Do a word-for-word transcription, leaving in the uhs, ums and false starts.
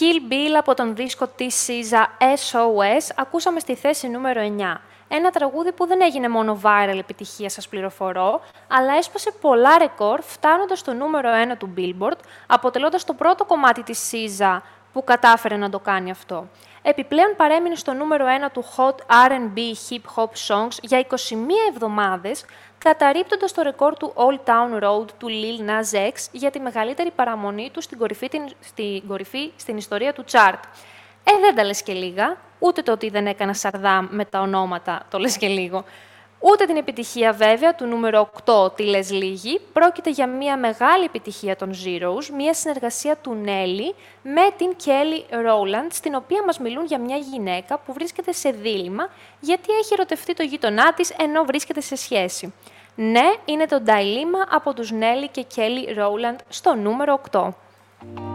Kill Bill από τον δίσκο της σίζα ες ο ες ακούσαμε στη θέση νούμερο εννιά. Ένα τραγούδι που δεν έγινε μόνο viral επιτυχία, σας πληροφορώ, αλλά έσπασε πολλά ρεκόρ φτάνοντας στο νούμερο ένα του Billboard, αποτελώντας το πρώτο κομμάτι της σίζα που κατάφερε να το κάνει αυτό. Επιπλέον παρέμεινε στο νούμερο ένα του Hot αρ εντ μπι Hip Hop Songs για είκοσι μία εβδομάδες, καταρρίπτοντας το ρεκόρ του Old Town Road του Lil Nas X για τη μεγαλύτερη παραμονή του στην κορυφή, στην, κορυφή, στην ιστορία του chart. Ε, δεν τα λες και λίγα, ούτε το ότι δεν έκανα σαρδάμ με τα ονόματα το λες και λίγο. Ούτε την επιτυχία βέβαια του νούμερο οκτώ τη λες λίγη, πρόκειται για μια μεγάλη επιτυχία των Zeros, μια συνεργασία του Nelly με την Kelly Rowland, στην οποία μας μιλούν για μια γυναίκα που βρίσκεται σε δίλημμα γιατί έχει ερωτευτεί το γείτονά της ενώ βρίσκεται σε σχέση. Ναι, είναι το Dilemma από τους Nelly και Kelly Rowland στο νούμερο οκτώ.